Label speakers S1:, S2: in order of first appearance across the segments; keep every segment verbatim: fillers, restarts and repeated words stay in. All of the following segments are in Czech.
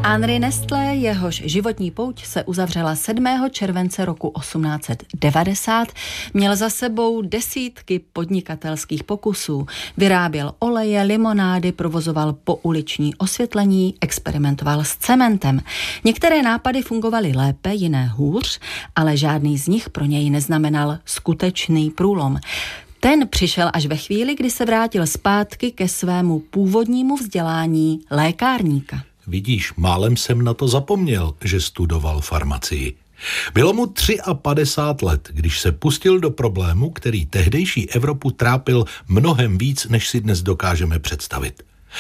S1: Henri Nestlé, jehož životní pouť se uzavřela sedmého července roku osmnáct set devadesát, měl za sebou desítky podnikatelských pokusů. Vyráběl oleje, limonády, provozoval pouliční osvětlení, experimentoval s cementem. Některé nápady fungovaly lépe, jiné hůř, ale žádný z nich pro něj neznamenal skutečný průlom. Ten přišel až ve chvíli, kdy se vrátil zpátky ke svému původnímu vzdělání lékárníka.
S2: Vidíš, málem jsem na to zapomněl, že studoval farmacii. Bylo mu padesát tři let, když se pustil do problému, který tehdejší Evropu trápil mnohem víc, než si dnes dokážeme představit.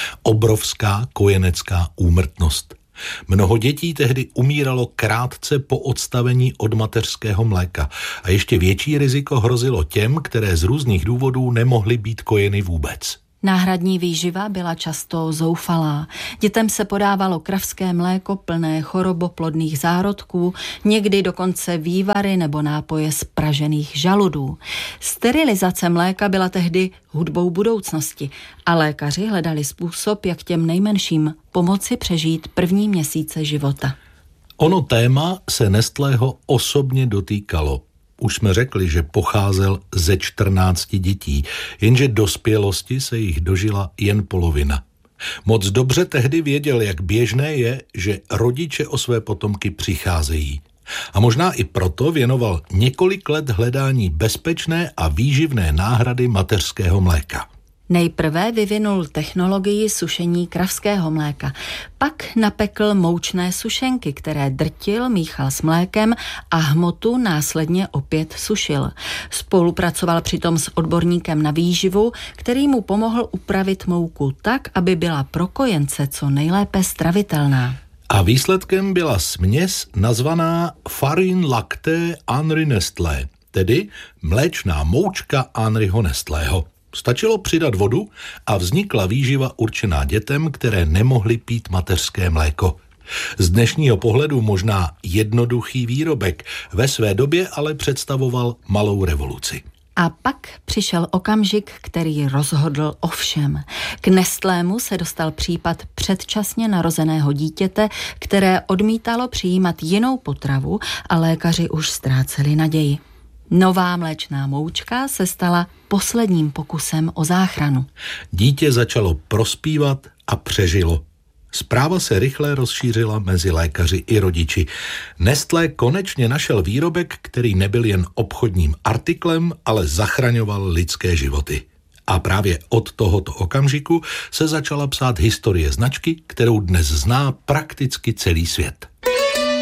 S2: Obrovská kojenecká úmrtnost. Mnoho dětí tehdy umíralo krátce po odstavení od mateřského mléka a ještě větší riziko hrozilo těm, které z různých důvodů nemohly být kojeny vůbec.
S1: Náhradní výživa byla často zoufalá. Dětem se podávalo kravské mléko plné choroboplodných zárodků, někdy dokonce vývary nebo nápoje z pražených žaludů. Sterilizace mléka byla tehdy hudbou budoucnosti a lékaři hledali způsob, jak těm nejmenším pomoci přežít první měsíce života.
S2: Ono téma se Nestlého osobně dotýkalo. Už jsme řekli, že pocházel ze čtrnácti dětí, jenže dospělosti se jich dožila jen polovina. Moc dobře tehdy věděl, jak běžné je, že rodiče o své potomky přicházejí. A možná i proto věnoval několik let hledání bezpečné a výživné náhrady mateřského mléka.
S1: Nejprve vyvinul technologii sušení kravského mléka, pak napekl moučné sušenky, které drtil, míchal s mlékem a hmotu následně opět sušil. Spolupracoval přitom s odborníkem na výživu, který mu pomohl upravit mouku tak, aby byla pro kojence co nejlépe stravitelná.
S2: A výsledkem byla směs nazvaná Farine Lactée Henri Nestlé, tedy mléčná moučka Henriho Nestlého. Stačilo přidat vodu a vznikla výživa určená dětem, které nemohly pít mateřské mléko. Z dnešního pohledu možná jednoduchý výrobek, ve své době ale představoval malou revoluci.
S1: A pak přišel okamžik, který rozhodl o všem. K Nestlému se dostal případ předčasně narozeného dítěte, které odmítalo přijímat jinou potravu a lékaři už ztráceli naději. Nová mléčná moučka se stala posledním pokusem o záchranu.
S2: Dítě začalo prospívat a přežilo. Zpráva se rychle rozšířila mezi lékaři i rodiči. Nestlé konečně našel výrobek, který nebyl jen obchodním artiklem, ale zachraňoval lidské životy. A právě od tohoto okamžiku se začala psát historie značky, kterou dnes zná prakticky celý svět.